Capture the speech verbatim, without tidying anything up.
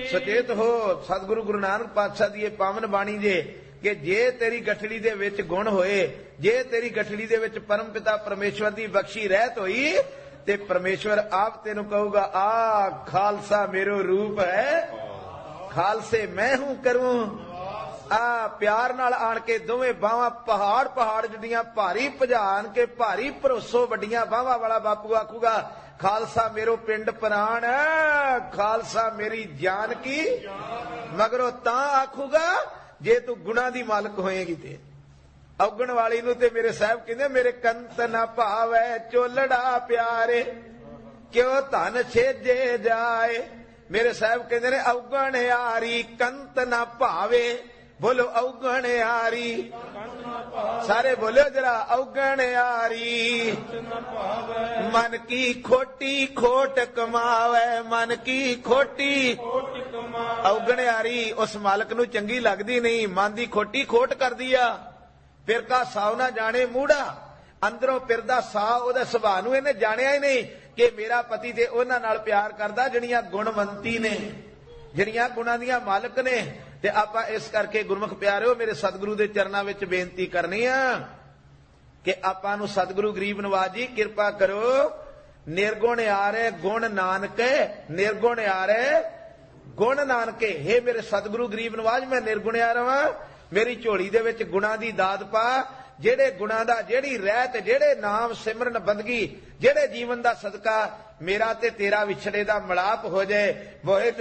सचेत हो। सतगुरु गुरु नानक पातशाह दी पावन बाणी जे कि जे तेरी गठड़ी दे विच गुण होए, जे तेरी गठड़ी दे विच परम पिता परमेश्वर दी बख्शी रहत होई ते परमेश्वर आप तेनू कहूगा आ खालसा मेरो रूप है, खालसे मैं हूं करूं। आ प्यार नाल आण के दोवें बावां पहाड़ पहाड़ जिहड़ियां भारी भजान के भारी भरोसो वड्डियां बावां वाला बापू आखूगा खालसा मेरो पिंड प्राण, खालसा मेरी जान की। मगरों तां आखूगा जे तू गुणा दी मालक होएगी ते। औगण वाली नूं ते मेरे साहब कहंदे मेरे कंत ना भावै चोलड़ा प्यारे, क्यों धन छेजे जाए। मेरे साहब कहंदे ने औगण यारी कंत ना भावे। बोलो औगण यारी, सारे बोलो जरा औगण यारी। मन की खोटी खोट कमावे, मन की खोटी औगण यारी उस मालक नूं चंगी लगदी नहीं, मन दी खोटी खोट करदी आ। फिर का साव ना जाने मूड़ा, अंदरों फिरदा साव ओहदे सुभाਅ नूं इहने जाणिया ही नहीं कि मेरा पति ते उहनां नाल प्यार करदा जिहड़ियां गुणवंती ने, जिहड़ियां गुणां दीयां मालक ने। ते आपां इस करके गुरमुख प्यारिओ मेरे सतगुरु दे चरनां विच बेनती करनी आ कि आपां नूं सतगुरु गरीब नवाज जी किरपा करो। निर्गुण यारे गुण नानके, निर्गुण यारे गुण नानके। हे मेरे सतगुरु गरीब नवाज मैं निर्गुण यार वां, मेरी झोली दे विच गुणां दी दात पा। जेड़े गुणां दा जेड़ी रहत, जेड़े नाम सिमरन बंदगी, जेड़े जीवन दा सदका मेरा ते तेरा विछड़े दा मिलाप हो जाए। वो